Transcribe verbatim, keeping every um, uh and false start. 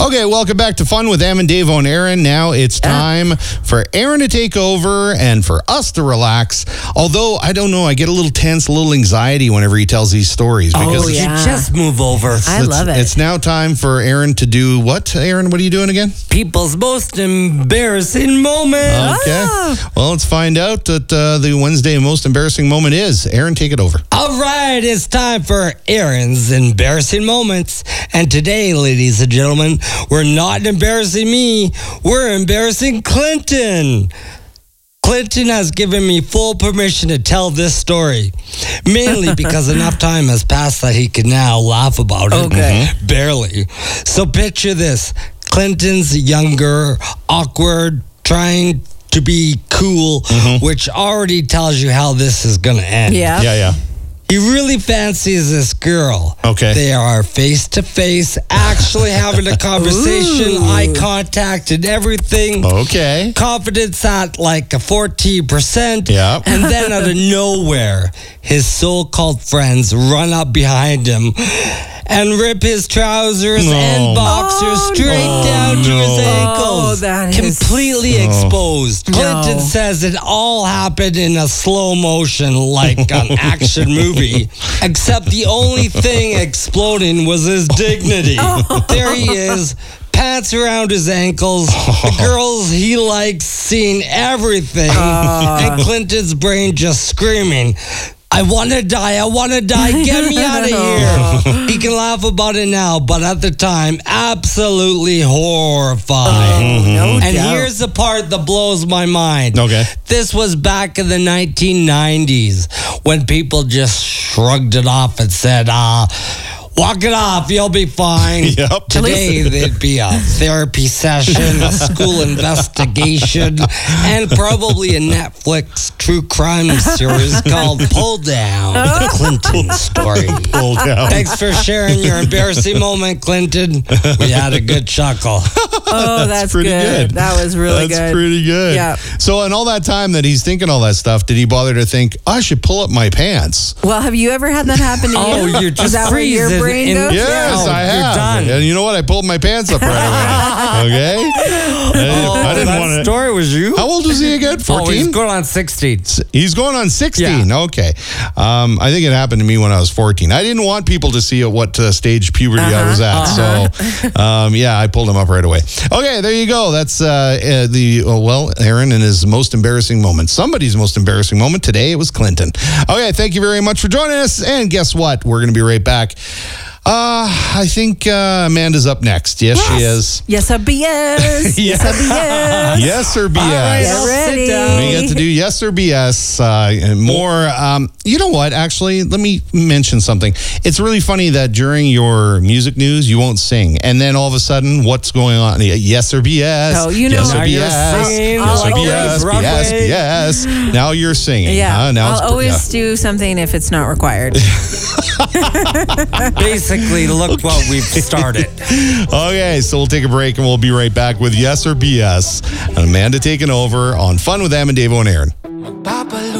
Okay, welcome back to Fun with Em and Dave on Aaron. Now it's time for Aaron to take over and for us to relax. Although, I don't know, I get a little tense, a little anxiety whenever he tells these stories. Because Oh, yeah. You just move over. I love it. It's now time for Aaron to do what? Aaron, what are you doing again? People's most embarrassing moment. Okay. Well, let's find out what uh, the Wednesday most embarrassing moment is. Aaron, take it over. All right, it's time for Aaron's embarrassing moments. And today, ladies and gentlemen, we're not embarrassing me. We're embarrassing Clinton. Clinton has given me full permission to tell this story, mainly because enough time has passed that he can now laugh about it. Okay. Mhm. Barely. So picture this. Clinton's younger, awkward, trying to be cool, which already tells you how this is going to end. Yeah. Yeah, yeah. He really fancies this girl. Okay. They are face to face, actually having a conversation, Ooh. eye contact and everything. Okay. Confidence at like a fourteen percent. Yeah. And then out of nowhere, his so-called friends run up behind him and rip his trousers No. and boxers Oh, straight no. down to his Oh, ankles. that is- completely exposed. No. Clinton says it all happened in a slow motion like an action movie, except the only thing exploding was his dignity. There he is, pants around his ankles, the girls he likes seeing everything, and Clinton's brain just screaming, I want to die, I want to die, get me out of here. He can laugh about it now, but at the time, absolutely horrified. No And doubt. here's the part that blows my mind. Okay. This was back in the nineteen nineties when people just shrugged it off and said, ah, walk it off, you'll be fine. Yep. Today, there'd be a therapy session, a school investigation, and probably a Netflix true crime series called Pull Down, the Clinton story. Pull down. Thanks for sharing your embarrassing moment, Clinton. We had a good chuckle. Oh, that's, pretty good. good. That was really That's good. pretty good. Yeah. So, in all that time that he's thinking all that stuff, did he bother to think, I should pull up my pants? Well, have you ever had that happen to Oh, you? you're just Is that where your freezing brain in- goes? Yes, Oh, I you're have. done. And you know what? I pulled my pants up right away. Okay? I didn't, Oh, I didn't that want to. story was you? How old was he again? Oh, fourteen? he's going on sixteen. He's going on sixteen. Okay. Um, I think it happened to me when I was fourteen. I didn't want people to see at what uh, stage puberty I was at. So, um, yeah, I pulled him up right away. Okay, there you go. That's uh, uh, the, uh, well, Aaron and his most embarrassing moment. Somebody's most embarrassing moment. Today it was Clinton. Okay, thank you very much for joining us. And guess what? We're going to be right back. Uh, I think uh, Amanda's up next. Yes, she is. Yes, I be yes. Yes, I be yes. Yes or B S? All right, Get I'll sit ready. down. We get to do yes or B S uh, and more. Um, you know what? Actually, let me mention something. It's really funny that during your music news, you won't sing. And then all of a sudden, what's going on? Yes or B S? Oh, you know- Yes or Now B you're S? singing. Yes or I'll B S? always- B S? B S? Now you're singing. Yeah. Huh? Now I'll it's- always yeah. do something if it's not required. Basically, look what we've started. Okay, so we'll take a break and we'll be right back with yes or B S. And Amanda taking over on Fun with Em and Dave and Aaron.